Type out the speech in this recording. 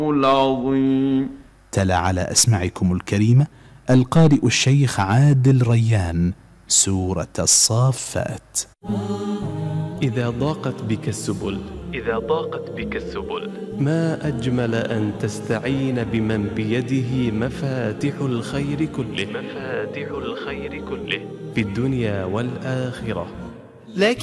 العظيم. تلا على أسماعكم الكريمة القارئ الشيخ عادل ريان سورة الصافات. إذا ضاقت بك السبل ما أجمل أن تستعين بمن بيده مفاتيح الخير كله في الدنيا والآخرة.